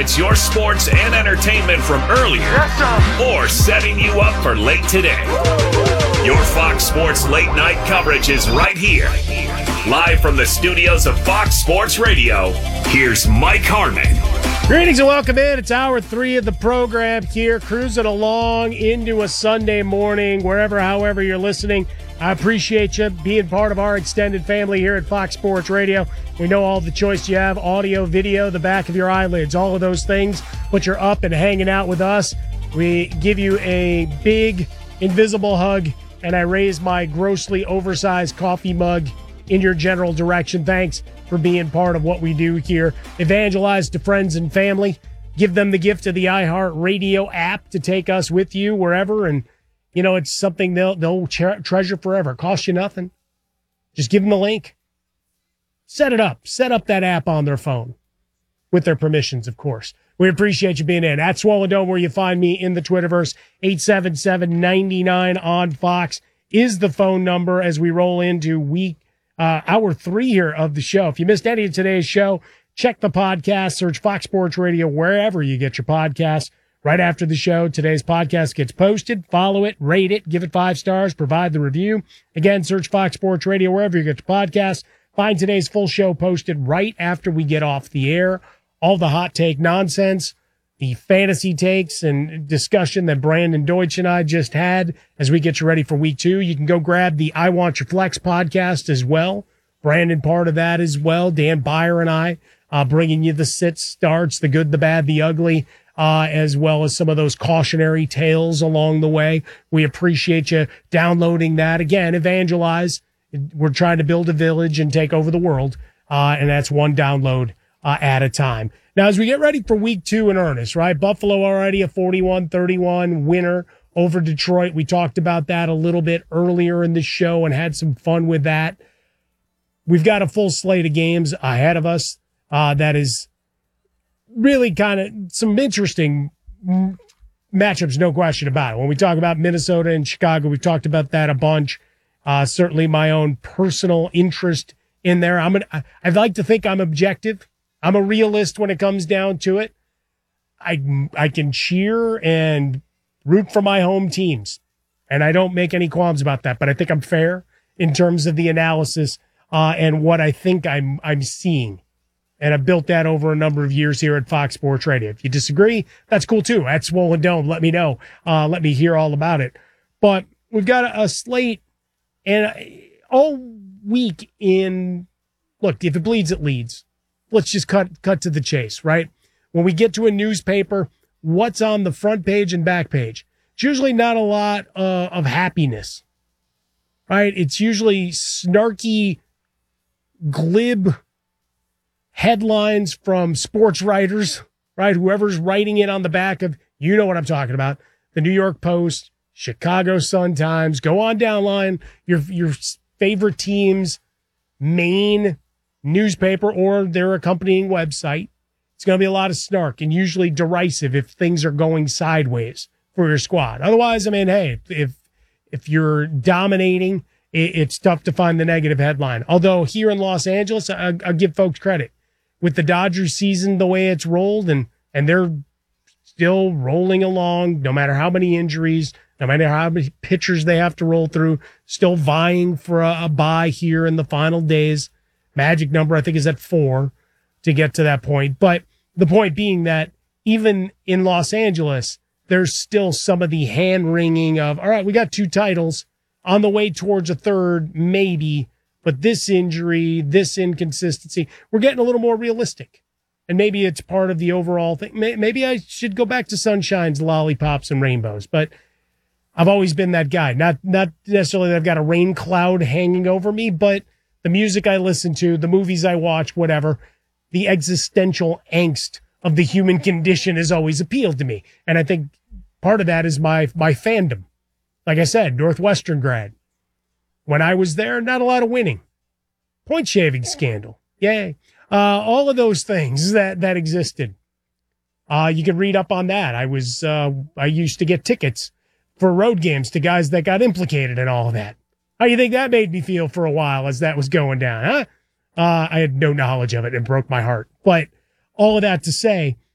It's your sports and entertainment from earlier or setting you up for late today. Your Fox Sports late night coverage is right here. Live from the studios of Fox Sports Radio, here's Mike Harmon. Greetings and welcome in. It's hour 3 of the program here, cruising along into a Sunday morning, however you're listening. I appreciate you being part of our extended family here at Fox Sports Radio. We know all the choice you have, audio, video, the back of your eyelids, all of those things. But you're up and hanging out with us. We give you a big, invisible hug, and I raise my grossly oversized coffee mug in your general direction. Thanks for being part of what we do here. Evangelize to friends and family. Give them the gift of the iHeartRadio app to take us with you wherever. And, you know, it's something they'll treasure forever. It costs you nothing. Just give them the link. Set it up. Set up that app on their phone. With their permissions, of course. We appreciate you being in. At Swollen Dome, where you find me in the Twitterverse, 877-99 on Fox is the phone number as we roll into hour 3 here of the show. If you missed any of today's show, check the podcast, search Fox Sports Radio wherever you get your podcasts. Right after the show, today's podcast gets posted. Follow it, rate it, give it 5 stars, provide the review. Again, search Fox Sports Radio wherever you get your podcasts. Find today's full show posted right after we get off the air. All the hot take nonsense, the fantasy takes and discussion that Brandon Deutsch and I just had as we get you ready for week 2. You can go grab the I Want Your Flex podcast as well. Brandon part of that as well. Dan Byer and I bringing you the sits, starts, the good, the bad, the ugly, as well as some of those cautionary tales along the way. We appreciate you downloading that. Again, evangelize. We're trying to build a village and take over the world, and that's one download at a time. Now, as we get ready for week 2 in earnest, right? Buffalo already a 41-31 winner over Detroit. We talked about that a little bit earlier in the show and had some fun with that. We've got a full slate of games ahead of us that is really kind of some interesting matchups, no question about it. When we talk about Minnesota and Chicago, we've talked about that a bunch. Certainly my own personal interest in there. I'd like to think I'm objective. I'm a realist when it comes down to it. I can cheer and root for my home teams, and I don't make any qualms about that. But I think I'm fair in terms of the analysis and what I think I'm seeing, and I've built that over a number of years here at Fox Sports Radio. If you disagree, that's cool too. At Swollen Dome, let me know. Let me hear all about it. But we've got a slate, and all week in. Look, if it bleeds, it leads. Let's just cut to the chase, right? When we get to a newspaper, what's on the front page and back page? It's usually not a lot of happiness, right? It's usually snarky, glib headlines from sports writers, right? Whoever's writing it on the back of, you know what I'm talking about, the New York Post, Chicago Sun-Times, go on down line, your favorite team's main newspaper or their accompanying website. It's going to be a lot of snark and usually derisive if things are going sideways for your squad. Otherwise, I mean, hey, if you're dominating, it's tough to find the negative headline. Although here in Los Angeles, I'll give folks credit. With the Dodgers season the way it's rolled, and they're still rolling along, no matter how many injuries, no matter how many pitchers they have to roll through, still vying for a bye here in the final days. Magic number, I think, is at 4 to get to that point. But the point being that even in Los Angeles, there's still some of the hand-wringing of, all right, we got 2 titles on the way towards a 3rd, maybe, but this injury, this inconsistency, we're getting a little more realistic. And maybe it's part of the overall thing. Maybe I should go back to sunshines, lollipops, and rainbows. But I've always been that guy. Not necessarily that I've got a rain cloud hanging over me, but the music I listen to, the movies I watch, whatever, the existential angst of the human condition has always appealed to me. And I think part of that is my fandom. Like I said, Northwestern grad. When I was there, not a lot of winning. Point shaving scandal. Yay. All of those things that existed. You can read up on that. I used to get tickets for road games to guys that got implicated in all of that. How do you think that made me feel for a while as that was going down, huh? I had no knowledge of it and broke my heart. But all of that to say,